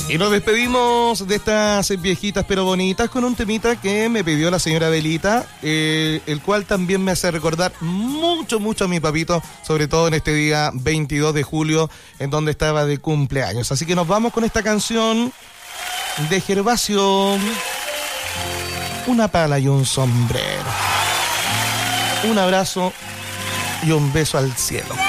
Y nos despedimos de estas viejitas pero bonitas con un temita que me pidió la señora Belita, el cual también me hace recordar mucho a mi papito, sobre todo en este día 22 de julio, en donde estaba de cumpleaños. Así que nos vamos con esta canción de Gervasio, Una pala y un sombrero. Un abrazo y un beso al cielo.